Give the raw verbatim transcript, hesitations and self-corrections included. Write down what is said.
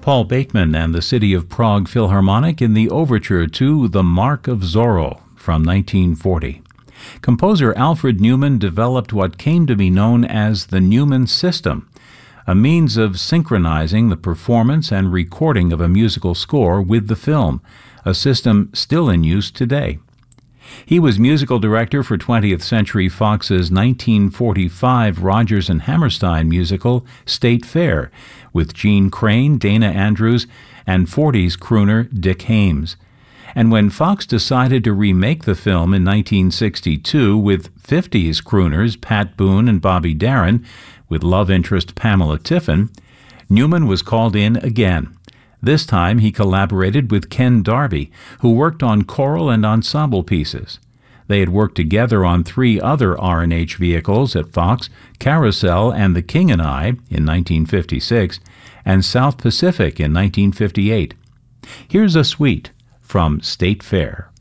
Paul Bateman and the City of Prague Philharmonic in the overture to The Mark of Zorro from nineteen forty. Composer Alfred Newman developed what came to be known as the Newman System, a means of synchronizing the performance and recording of a musical score with the film, a system still in use today. He was musical director for twentieth Century Fox's nineteen forty-five Rodgers and Hammerstein musical State Fair, with Gene Crane, Dana Andrews, and forties crooner Dick Haymes. And when Fox decided to remake the film in nineteen sixty-two with fifties crooners Pat Boone and Bobby Darin, with love interest Pamela Tiffin, Newman was called in again. This time he collaborated with Ken Darby, who worked on choral and ensemble pieces. They had worked together on three other R and H vehicles at Fox, Carousel and The King and I in nineteen fifty-six, and South Pacific in nineteen fifty-eight. Here's a suite from State Fair.